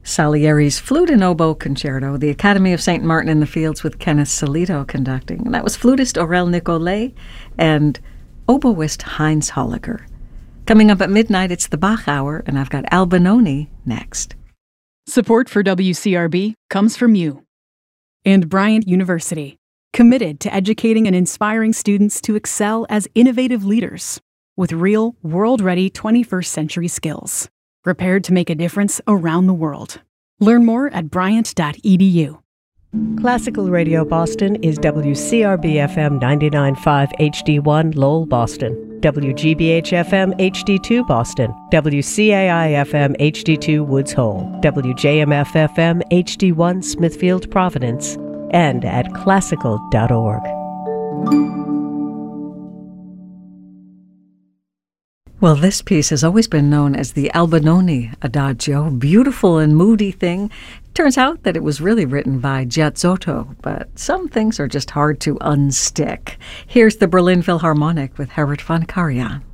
Salieri's Flute and Oboe Concerto, the Academy of St. Martin in the Fields with Kenneth Solito conducting. And that was flutist Aurel Nicolet and oboist Heinz Holliger. Coming up at midnight, it's the Bach Hour, and I've got Albinoni next. Support for WCRB comes from you and Bryant University, committed to educating and inspiring students to excel as innovative leaders with real, world-ready 21st century skills, prepared to make a difference around the world. Learn more at bryant.edu. Classical Radio Boston is WCRB-FM 99.5 HD1 Lowell, Boston, WGBH-FM HD2 Boston, WCAI-FM HD2 Woods Hole, WJMF-FM HD1 Smithfield, Providence, and at classical.org. Well, this piece has always been known as the Albinoni Adagio, beautiful and moody thing. Turns out that it was really written by Giazzotto, but some things are just hard to unstick. Here's the Berlin Philharmonic with Herbert von Karajan.